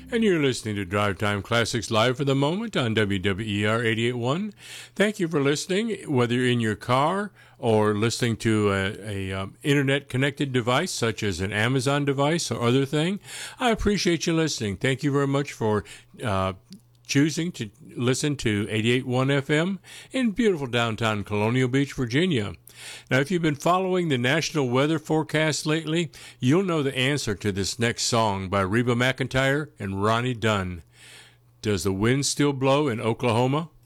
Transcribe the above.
And you're listening to Drive Time Classics live for the moment on WWER 88.1. Thank you for listening, whether you're in your car or listening to a internet-connected device such as an Amazon device or other thing. I appreciate you listening. Thank you very much for choosing to listen to 88.1 FM in beautiful downtown Colonial Beach, Virginia. Now, if you've been following the national weather forecast lately, you'll know the answer to this next song by Reba McEntire and Ronnie Dunn. Does the wind still blow in Oklahoma?